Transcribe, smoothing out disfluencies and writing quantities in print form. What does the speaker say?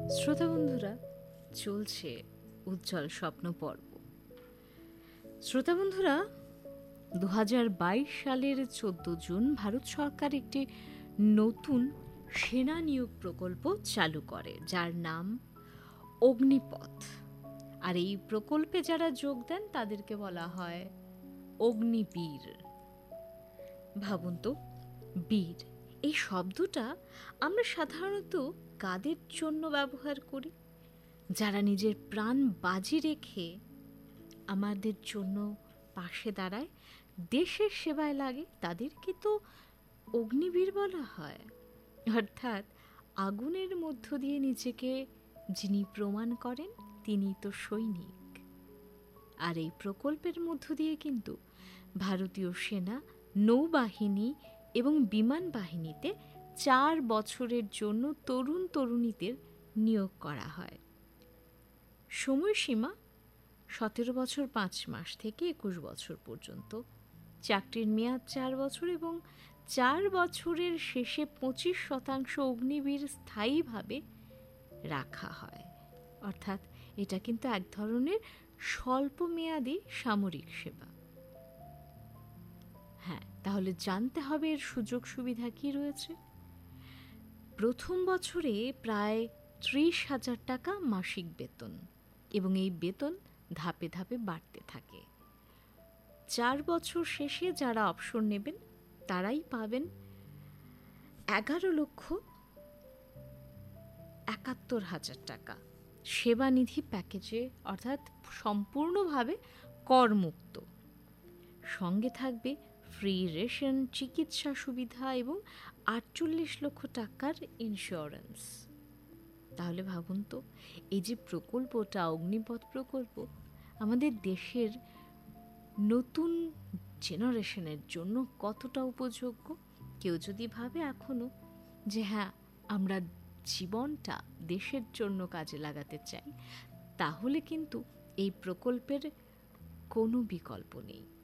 শ্রোতা বন্ধুরা, চলছে উজ্জ্বল স্বপ্ন পর্ব। শ্রোতা বন্ধুরা, 2022 সালের 14 জুন ভারত সরকার একটি নতুন সেনা নিয়োগ প্রকল্প চালু করে, যার নাম অগ্নিপথ। আর এই প্রকল্পে যারা যোগ দেন তাদেরকে বলা হয় অগ্নিবীর। ভাবুন তো, বীর এই শব্দটা আমরা সাধারণত কাদের জন্য ব্যবহার করি? যারা নিজের প্রাণ বাজি রেখে আমাদের জন্য পাশে দাঁড়ায়, দেশের সেবায় লাগে, তাদেরকে তো অগ্নিবীর বলা হয়। অর্থাৎ আগুনের মধ্য দিয়ে নিজেকে যিনি প্রমাণ করেন তিনি তো সৈনিক। আর এই প্রকল্পের মধ্য দিয়ে কিন্তু ভারতীয় সেনা, নৌবাহিনী এবং বিমান বাহিনীতে 4 বছরের জন্য তরুণ তরুণীদের নিয়োগ করা হয়। সময়সীমা 17 বছর 5 মাস থেকে 21 বছর পর্যন্ত। চাকরির মেয়াদ 4 বছর এবং 4 বছরের শেষে 25% অগ্নিবীর স্থায়ীভাবে রাখা হয়। অর্থাৎ এটা কিন্তু এক ধরনের স্বল্পমেয়াদী সামরিক সেবা। হ্যাঁ, তাহলে জানতে হবে এর সুযোগ সুবিধা কি রয়েছে। প্রথম বছরে প্রায় 30,000 টাকা মাসিক বেতন, এবং এই বেতন ধাপে ধাপে বাড়তে থাকে। 4 বছর শেষে যারা অবসর নেবেন তারাই পাবেন 11,71,000 টাকা সেবানিধি প্যাকেজে, অর্থাৎ সম্পূর্ণভাবে করমুক্ত। সঙ্গে থাকবে ফ্রি রেশন, চিকিৎসা সুবিধা এবং 48 লক্ষ টাকার ইন্স্যুরেন্স। তাহলে ভাবুন তো, এই যে প্রকল্পটা, অগ্নিপথ প্রকল্প, আমাদের দেশের নতুন জেনারেশনের জন্য কতটা উপযোগ্য। কেউ যদি ভাবে এখনো যে হ্যাঁ, আমরা জীবনটা দেশের জন্য কাজে লাগাতে চাই, তাহলে কিন্তু এই প্রকল্পের কোনো বিকল্প নেই।